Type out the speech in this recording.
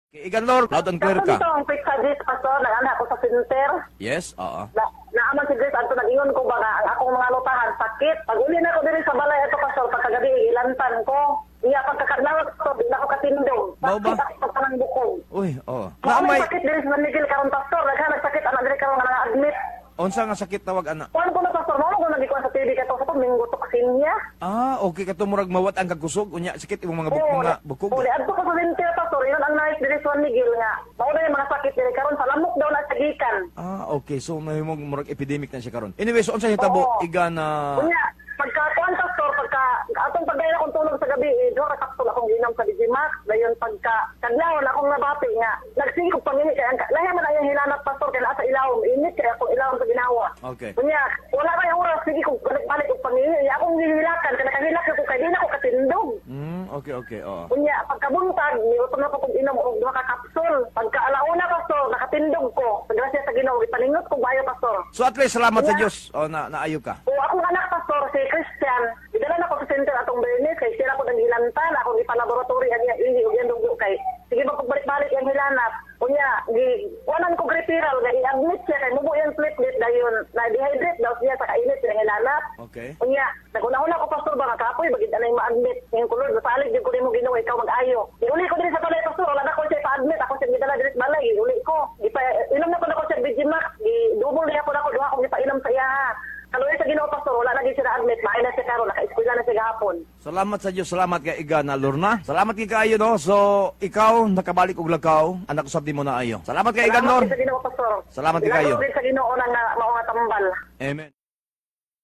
Igan Lord, loud and clear ka. Ito ang quick suggest, Pastor, nag-anak ko sa center. Yes, oo. Naaman si Grace, ato nag-ingon ko ba nga, ang akong mga lutahan, sakit. Pag uli na ko din sa balay, ito, Pastor, pagkagabi, ilantan ko. Iya, pagkakadlawat ko, di na ako katindog. Bao ba? Sakit ako sa panang bukong. Uy, oo. May sakit din sa Miguel karon, Pastor. Nagsakit, anak din karon nga na-admit. Unsa nga sakit tawag ana? Kuan ko na, Pastor, mo ko nagikuan sa TV kato sa minggo to kasinya. Okay ka murag mawat ang kakusog unya sakit imong mga bukog. Uli, adto ko sa center, Pastor, yun ang nais din sa Miguel nga. Mao na yung mga sakit din karon sa lamok daw na sa gikan. Okay. So may murag epidemic na siya karon. Anyway, so unsa hitabo iga na Unya, pagka-kuan, Pastor, atong pagdaya akong tulog sa gabi, duha ka kapsul akong ginom sa Digimax, dayon kadlawon akong nabati nga, nagsigog pangini kay ang lahi man ang hilanat, Pastor, kay naa sa ilawom, init kay akong ilawom sa ginawa. Okay. Unya, wala kay oras, sige kong balik og pangini, akong gihilakan, kay nakahilak ko kay di na ko katindog. Okay, oo. Unya, pagkabuntag, niutom na ko kong inom og duha ka kapsul. Pagka alauna, Pastor, nakatindog ko. Sa grasya sa Ginoo, ipaningot ko bayo, Pastor. So at least salamat sa Dios. Naayo ka. O akong anak, Pastor, si Christian, idala na ko sa center atong Bernes, kay sila ko nang hilantan, akong ipalaboratory ang iya ihi, yung dugo kay, sige ba pagbalik-balik yung hilanat, kunya, wanan ko referral, kay i-admit siya, kay mubo yung platelet, dayon, na-dehydrate daw siya sa kainit ng hilanat. Okay. Kunya, naguna-una ko, Pastor, ba, kapoy, bagid na yung ma-admit, yung kulod, nasalig din ko rin mo ginawa, ikaw mag-ayo. Iuli ko din sa balay, Pastor, wala na ko siya pa-admit, ako siya gidala din sa balay, iuli ko. Inom na ko na ko siya Digimax, double niya ko na ko, duha akong ipainom sa iya, ha. Kaluoy sa Ginoo, Pastor, wala na din siya na-admit, maay na siya karon, naka-eskwela na siya gahapon. Salamat sa Dios, salamat kay iga na Lorna. Salamat kay kaayo no. So ikaw nakabalik og lakaw, anak usab mo na ayo. Salamat kay iga Lord. Salamat sa Ginoo, Pastor. Salamat kay kayo. Salamat sa Ginoo nang mao nga tambal. Amen.